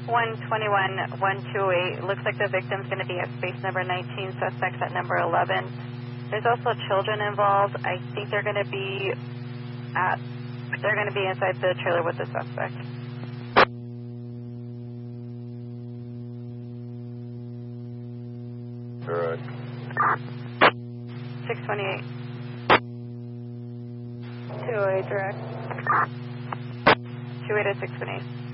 121, 128. Looks like the victim's going to be at space number 19, suspects at number 11. There's also children involved. I think they're going to be inside the trailer with the suspect. All right. 628. 208 direct. 208 at 628.